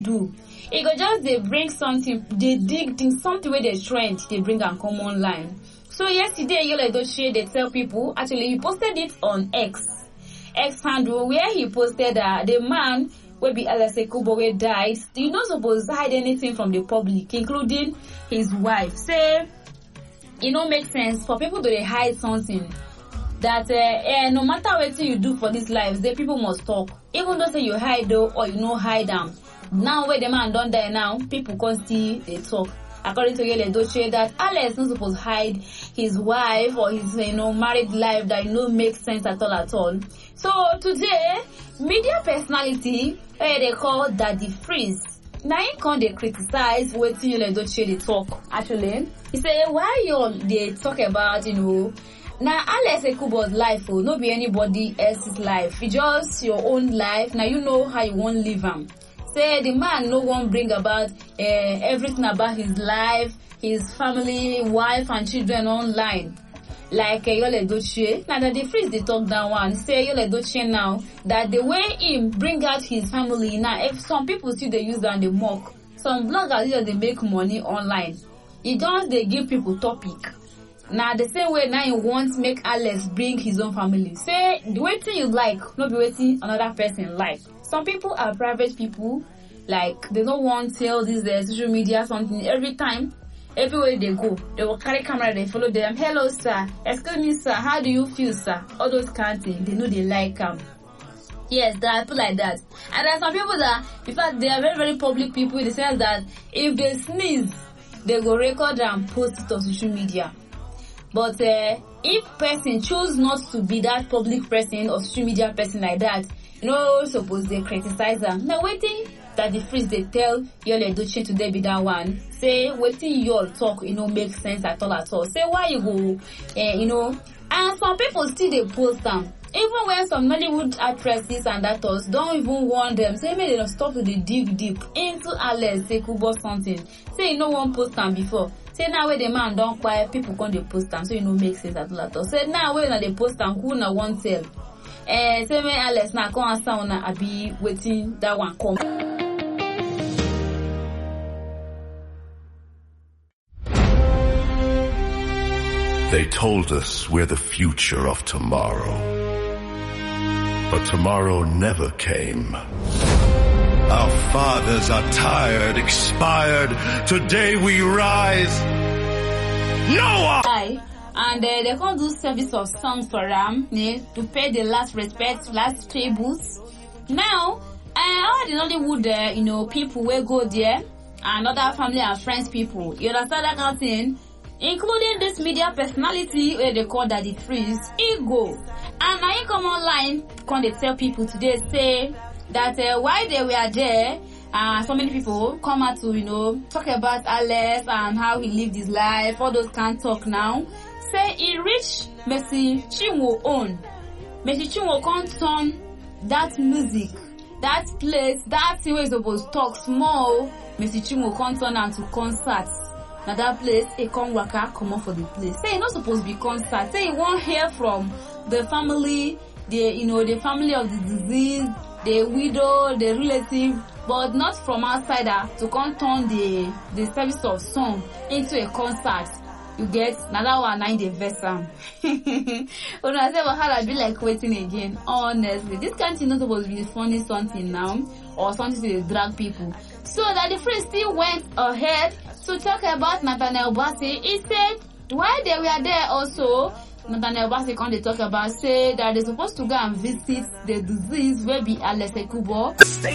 do. It go just they bring something, they dig things, something where they trend, they bring a common line. So yesterday, Yul Edochie, they tell people, actually he posted it on X handle, where he posted that the man will be Alex Ekubo died. You're not supposed to hide anything from the public, including his wife. Say, it don't make sense for people to hide something that no matter what you do for this life, the people must talk. Even though say you hide though, or you know hide them. Now where the man done die now, people can't see they talk. According to Yul Edochie, that Alex not supposed to hide his wife or his married life that makes sense at all. So today, media personality they call Daddy Freeze. Now he can't they criticize what Yul Edochie they talk. Actually, he say why you they talk about now Alex Ekubo's life no be anybody else's life. It's just your own life. Now you know how you want live them. Say the man no one bring about everything about his life, his family, wife and children online. Like Yul Edochie. Now that the freeze they talk that one. Say Yul Edochie now that the way him bring out his family now, if some people still they use and they mock, some bloggers they make money online. It just they give people topic. Now the same way now you want make Alex bring his own family. Say the waiting you like, not be waiting another person like. Some people are private people, like they don't want to tell this social media something every time. Everywhere they go, they will carry camera, they follow them. Hello sir, excuse me sir, how do you feel sir? All those kind of things, they know they like them. Yes, there are people like that. And there are some people that, in fact, they are very, very public people in the sense that if they sneeze, they go record and post it on social media. But if person choose not to be that public person or social media person like that, suppose they criticize them. Now waiting that the freeze they tell Yul Edochie today be that one. Say waiting your talk, make sense at all. Say why you go, and some people still they post them. Even when some Nollywood actresses and actors don't even want them, say maybe they don't stop to dig deep into Alex Ekubo something. Say no one post them before. Say now where the man don't quiet, people can't they post them, so make sense at all. Say now where they post them, who na one tell. Say me Alex na come answer una abi waiting that one come. They told us we're the future of tomorrow. But tomorrow never came. Our fathers are tired, expired. Today we rise. Noah! And they can't do service of songs for them to pay the last respect, last tributes. Now, all the Nollywood, people will go there, and other family and friends people. You understand that kind of thing? Including this media personality where they call Daddy Freeze, ego. And now you come online, can they tell people today, say that while they were there, so many people come out to, talk about Alex and how he lived his life, all those can't talk now. Say he reached Mercy Chinwo own. Mercy Chinwo can't turn that music, that place, that thing where he's supposed to talk small, Mercy Chinwo can't turn am to concerts. Now that place, he come waka, come up for the place. Say he not supposed to be concert. Say he won't hear from the family, the family of the disease, the widow, the relative, but not from outsider to come turn the service of song into a concert. You get another one in the vessel. When I say well, how I be like waiting again, honestly, this can't not supposed to be funny something now or something to drag people. So that the friend still went ahead to talk about Nathaniel Bassey. He said while they were there also, Nathaniel Bassey can they talk about say that they're supposed to go and visit the disease where be Alex Ekubo.